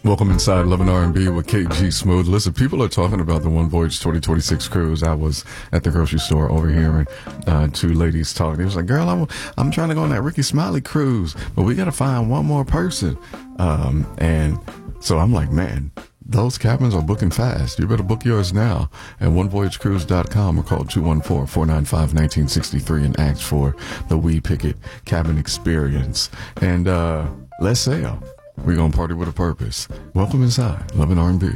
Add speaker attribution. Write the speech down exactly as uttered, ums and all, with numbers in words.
Speaker 1: Welcome inside Love and R and B with K G Smooth. Listen, people are talking about the One Voyage twenty twenty-six cruise. I was at the grocery store overhearing uh, two ladies talking. They was like, girl, I'm, I'm trying to go on that Ricky Smiley cruise, but we got to find one more person. Um, and so I'm like, man, those cabins are booking fast. You better book yours now at one voyage cruise dot com or call two one four, four nine five, one nine six three and ask for the We Picket Cabin Experience. And uh, let's sail. We're going to party with a purpose. Welcome inside Love and R and B.